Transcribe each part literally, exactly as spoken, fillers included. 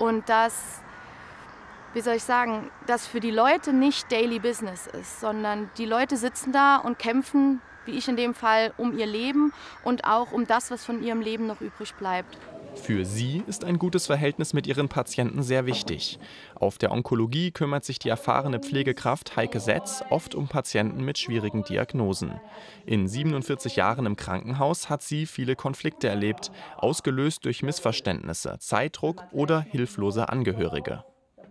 und dass, wie soll ich sagen, das für die Leute nicht Daily Business ist, sondern die Leute sitzen da und kämpfen, wie ich in dem Fall, um ihr Leben und auch um das, was von ihrem Leben noch übrig bleibt. Für sie ist ein gutes Verhältnis mit ihren Patienten sehr wichtig. Auf der Onkologie kümmert sich die erfahrene Pflegekraft Heike Setz oft um Patienten mit schwierigen Diagnosen. In siebenundvierzig Jahren im Krankenhaus hat sie viele Konflikte erlebt, ausgelöst durch Missverständnisse, Zeitdruck oder hilflose Angehörige.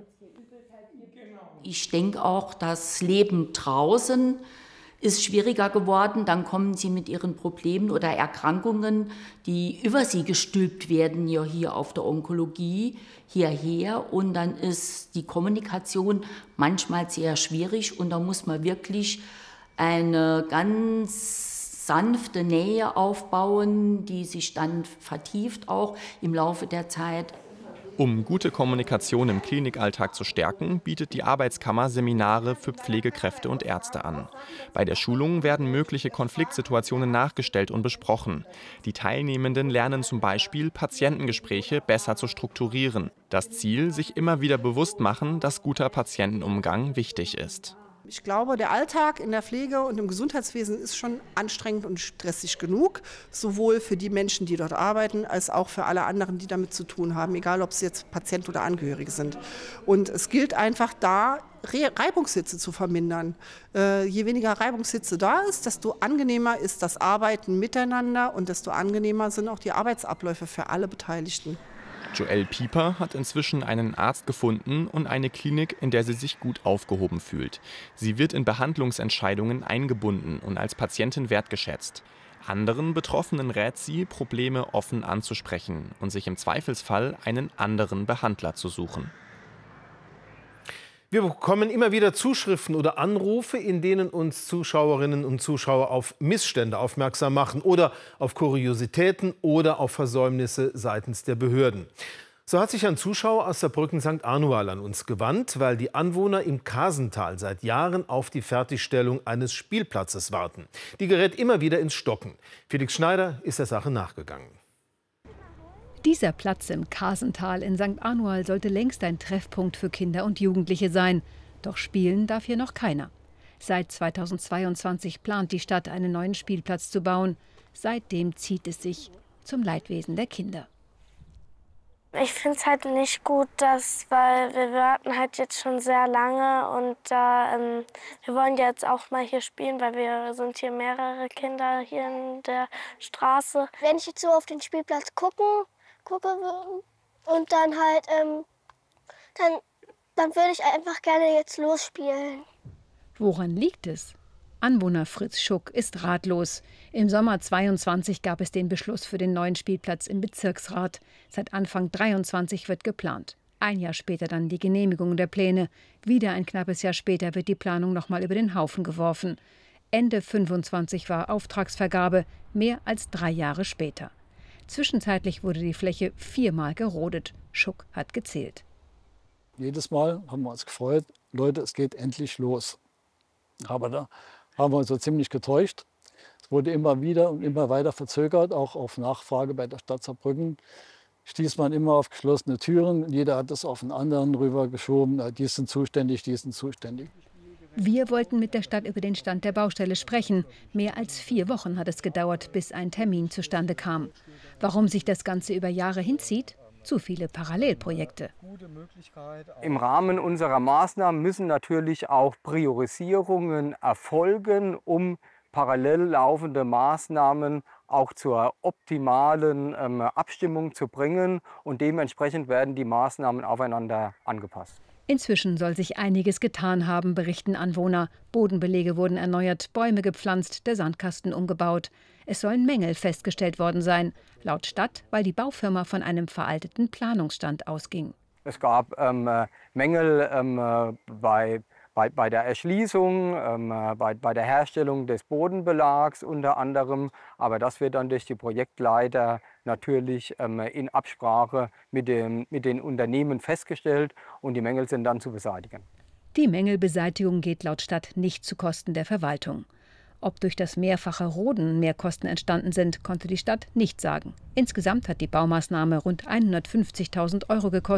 Ich denke auch, das Leben draußen ist schwieriger geworden. Dann kommen sie mit ihren Problemen oder Erkrankungen, die über sie gestülpt werden, ja hier auf der Onkologie, hierher. Und dann ist die Kommunikation manchmal sehr schwierig. Und da muss man wirklich eine ganz sanfte Nähe aufbauen, die sich dann vertieft auch im Laufe der Zeit. Um gute Kommunikation im Klinikalltag zu stärken, bietet die Arbeitskammer Seminare für Pflegekräfte und Ärzte an. Bei der Schulung werden mögliche Konfliktsituationen nachgestellt und besprochen. Die Teilnehmenden lernen zum Beispiel, Patientengespräche besser zu strukturieren. Das Ziel, sich immer wieder bewusst machen, dass guter Patientenumgang wichtig ist. Ich glaube, der Alltag in der Pflege und im Gesundheitswesen ist schon anstrengend und stressig genug, sowohl für die Menschen, die dort arbeiten, als auch für alle anderen, die damit zu tun haben, egal ob sie jetzt Patient oder Angehörige sind. Und es gilt einfach da, Reibungshitze zu vermindern. Äh, je weniger Reibungshitze da ist, desto angenehmer ist das Arbeiten miteinander und desto angenehmer sind auch die Arbeitsabläufe für alle Beteiligten. Joelle Pieper hat inzwischen einen Arzt gefunden und eine Klinik, in der sie sich gut aufgehoben fühlt. Sie wird in Behandlungsentscheidungen eingebunden und als Patientin wertgeschätzt. Anderen Betroffenen rät sie, Probleme offen anzusprechen und sich im Zweifelsfall einen anderen Behandler zu suchen. Wir bekommen immer wieder Zuschriften oder Anrufe, in denen uns Zuschauerinnen und Zuschauer auf Missstände aufmerksam machen oder auf Kuriositäten oder auf Versäumnisse seitens der Behörden. So hat sich ein Zuschauer aus Saarbrücken Sankt Anual an uns gewandt, weil die Anwohner im Kasental seit Jahren auf die Fertigstellung eines Spielplatzes warten. Die gerät immer wieder ins Stocken. Felix Schneider ist der Sache nachgegangen. Dieser Platz im Kasental in Sankt Anual sollte längst ein Treffpunkt für Kinder und Jugendliche sein. Doch spielen darf hier noch keiner. Seit zweitausendzweiundzwanzig plant die Stadt, einen neuen Spielplatz zu bauen. Seitdem zieht es sich zum Leidwesen der Kinder. Ich finde es halt nicht gut, dass, weil wir warten halt jetzt schon sehr lange und äh, ähm, wir wollen jetzt auch mal hier spielen, weil wir sind hier mehrere Kinder hier in der Straße. Wenn ich jetzt so auf den Spielplatz gucken, gucke und dann halt, ähm, dann, dann würde ich einfach gerne jetzt losspielen. Woran liegt es? Anwohner Fritz Schuck ist ratlos. Im Sommer zweiundzwanzig gab es den Beschluss für den neuen Spielplatz im Bezirksrat. Seit Anfang dreiundzwanzig wird geplant. Ein Jahr später dann die Genehmigung der Pläne. Wieder ein knappes Jahr später wird die Planung noch mal über den Haufen geworfen. Ende fünfundzwanzig war Auftragsvergabe, mehr als drei Jahre später. Zwischenzeitlich wurde die Fläche viermal gerodet. Schuck hat gezählt. Jedes Mal haben wir uns gefreut, Leute, es geht endlich los. Aber da haben wir uns so ziemlich getäuscht. Es wurde immer wieder und immer weiter verzögert, auch auf Nachfrage bei der Stadt Saarbrücken. Stieß man immer auf geschlossene Türen. Jeder hat das auf einen anderen rübergeschoben. Die sind zuständig, die sind zuständig. Wir wollten mit der Stadt über den Stand der Baustelle sprechen. Mehr als vier Wochen hat es gedauert, bis ein Termin zustande kam. Warum sich das Ganze über Jahre hinzieht? Zu viele Parallelprojekte. Im Rahmen unserer Maßnahmen müssen natürlich auch Priorisierungen erfolgen, um parallel laufende Maßnahmen auch zur optimalen ähm, Abstimmung zu bringen. Und dementsprechend werden die Maßnahmen aufeinander angepasst. Inzwischen soll sich einiges getan haben, berichten Anwohner. Bodenbelege wurden erneuert, Bäume gepflanzt, der Sandkasten umgebaut. Es sollen Mängel festgestellt worden sein. Laut Stadt, weil die Baufirma von einem veralteten Planungsstand ausging. Es gab ähm, Mängel ähm, bei, bei, bei der Erschließung, ähm, bei, bei der Herstellung des Bodenbelags unter anderem. Aber das wird dann durch die Projektleiter natürlich ähm, in Absprache mit, dem, mit den Unternehmen festgestellt und die Mängel sind dann zu beseitigen. Die Mängelbeseitigung geht laut Stadt nicht zu Kosten der Verwaltung. Ob durch das mehrfache Roden Mehrkosten entstanden sind, konnte die Stadt nicht sagen. Insgesamt hat die Baumaßnahme rund hundertfünfzigtausend Euro gekostet.